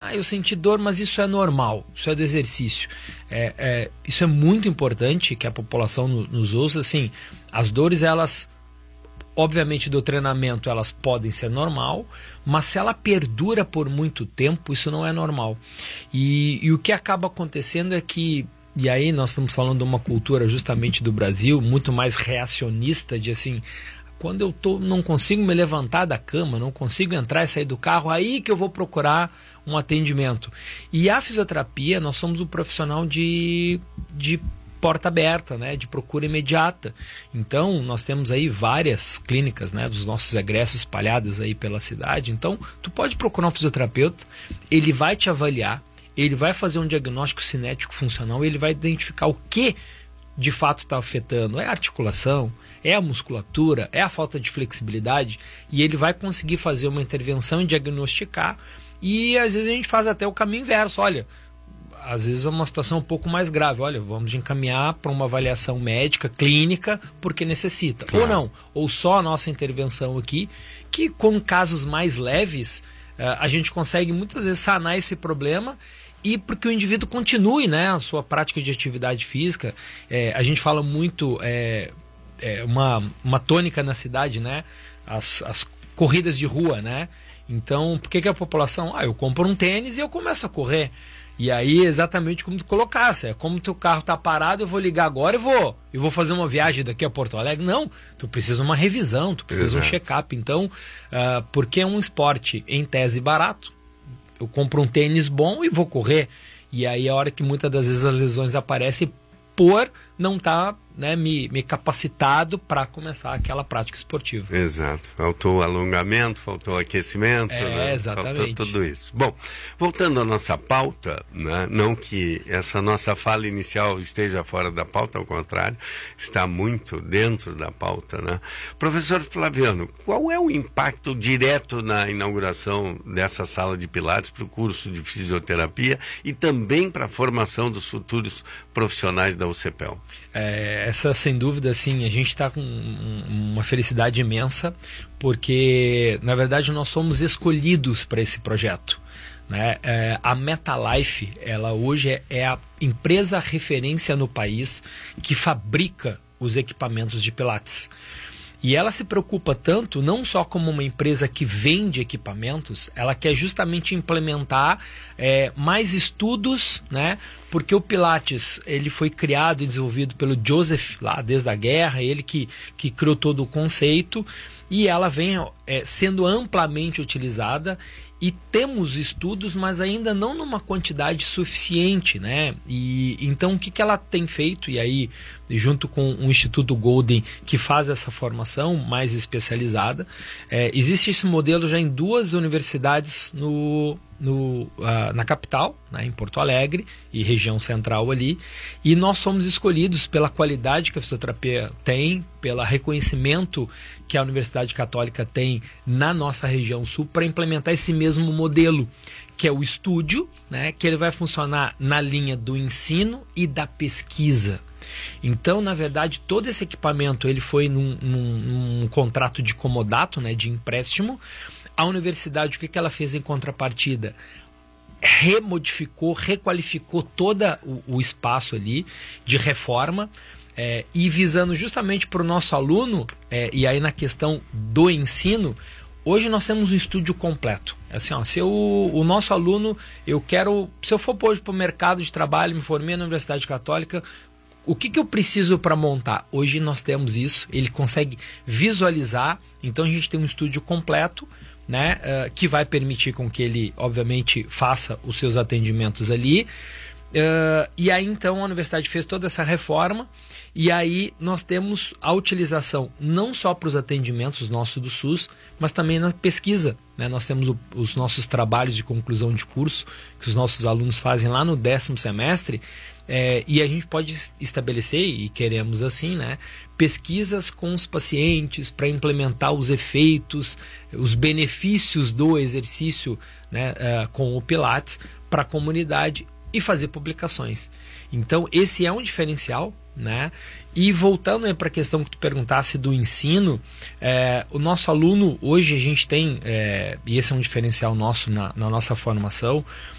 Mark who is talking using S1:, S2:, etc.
S1: eu senti dor, mas isso é normal, isso é do exercício. Isso é muito importante que a população nos ouça, assim, as dores, elas, obviamente, do treinamento, elas podem ser normal, mas se ela perdura por muito tempo, isso não é normal. E o que acaba acontecendo é que, e aí nós estamos falando de uma cultura justamente do Brasil, muito mais reacionista, de assim, quando eu não consigo me levantar da cama, não consigo entrar e sair do carro, aí que eu vou procurar um atendimento. E a fisioterapia, nós somos um profissional de porta aberta, né, de procura imediata. Então, nós temos aí várias clínicas, né, dos nossos egressos espalhadas aí pela cidade. Então, tu pode procurar um fisioterapeuta, ele vai te avaliar, ele vai fazer um diagnóstico cinético funcional, ele vai identificar o que de fato está afetando. É a articulação, é a musculatura, é a falta de flexibilidade, e ele vai conseguir fazer uma intervenção e diagnosticar. E às vezes a gente faz até o caminho inverso. Olha, às vezes é uma situação um pouco mais grave. Olha, vamos encaminhar para uma avaliação médica, clínica, porque necessita. Claro. Ou não, ou só a nossa intervenção aqui, que com casos mais leves, a gente consegue muitas vezes sanar esse problema, e porque o indivíduo continue, né, a sua prática de atividade física. A gente fala muito, uma tônica na cidade, né, as corridas de rua, né? Então, por que a população? Eu compro um tênis e eu começo a correr. E aí, exatamente como tu colocasse, é como teu carro está parado, eu vou ligar agora e vou fazer uma viagem daqui a Porto Alegre. Não, tu precisa de uma revisão, tu precisa de um check-up. Então, porque é um esporte em tese barato, eu compro um tênis bom e vou correr. E aí a hora que muitas das vezes as lesões aparecem por não estar, né, me capacitado para começar aquela prática esportiva.
S2: Exato. Faltou alongamento, faltou aquecimento, né?
S1: Exatamente.
S2: Faltou tudo isso. Bom, voltando à nossa pauta, né? Não que essa nossa fala inicial esteja fora da pauta, ao contrário, está muito dentro da pauta, né? Professor Flaviano, qual é o impacto direto na inauguração dessa sala de Pilates para o curso de fisioterapia e também para a formação dos futuros profissionais da UCPEL?
S1: Essa, sem dúvida, assim, a gente está com uma felicidade imensa, porque, na verdade, nós somos escolhidos para esse projeto, né? A MetaLife, ela hoje é a empresa referência no país que fabrica os equipamentos de Pilates. E ela se preocupa tanto, não só como uma empresa que vende equipamentos, ela quer justamente implementar mais estudos, né? Porque o Pilates, ele foi criado e desenvolvido pelo Joseph lá desde a guerra, ele que criou todo o conceito, e ela vem sendo amplamente utilizada. E temos estudos, mas ainda não numa quantidade suficiente, né? E então o que ela tem feito? E aí, junto com o Instituto Golden, que faz essa formação mais especializada, existe esse modelo já em 2 universidades na capital, né, em Porto Alegre e região central ali, e nós somos escolhidos pela qualidade que a fisioterapia tem, pelo reconhecimento que a Universidade Católica tem na nossa região sul para implementar esse mesmo modelo, que é o estúdio, né, que ele vai funcionar na linha do ensino e da pesquisa. Então, na verdade, todo esse equipamento ele foi num contrato de comodato, né, de empréstimo. A universidade, o que ela fez em contrapartida? Remodificou, requalificou todo o espaço ali de reforma, e visando justamente para o nosso aluno, e aí na questão do ensino, hoje nós temos um estúdio completo. Assim, se o nosso aluno, se eu for hoje para o mercado de trabalho, me formei na Universidade Católica, o que eu preciso para montar? Hoje nós temos isso, ele consegue visualizar, então a gente tem um estúdio completo, né, que vai permitir com que ele, obviamente, faça os seus atendimentos ali. E aí, então, a universidade fez toda essa reforma, e aí nós temos a utilização não só para os atendimentos nossos do SUS, mas também na pesquisa, né? Nós temos os nossos trabalhos de conclusão de curso, que os nossos alunos fazem lá no 10º semestre, e a gente pode estabelecer, e queremos assim, né, pesquisas com os pacientes para implementar os efeitos, os benefícios do exercício, né, com o Pilates para a comunidade, e fazer publicações. Então esse é um diferencial, né? E voltando para a questão que tu perguntasse do ensino, o nosso aluno hoje a gente tem, e esse é um diferencial nosso na nossa formação,